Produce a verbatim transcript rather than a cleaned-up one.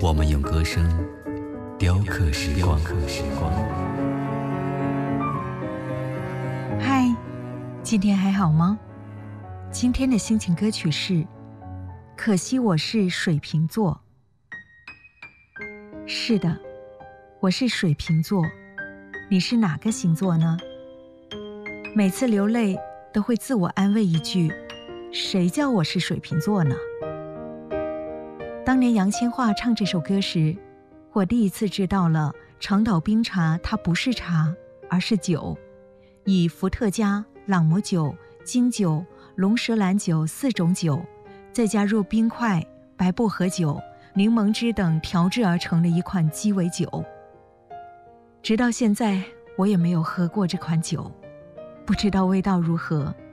我们用歌声雕刻时光。 嗨，今天还好吗？今天的心情歌曲是可惜我是水瓶座。是的，我是水瓶座。你是哪个星座呢？每次流泪都会自我安慰一句，谁叫我是水瓶座呢？当年杨千嬅唱这首歌时，我第一次知道了长岛冰茶它不是茶，而是酒，以伏特加、朗姆酒、金酒、龙舌兰酒四种酒，再加入冰块、白薄荷酒、柠檬汁等调制而成的一款鸡尾酒。直到现在我也没有喝过这款酒，不知道味道如何，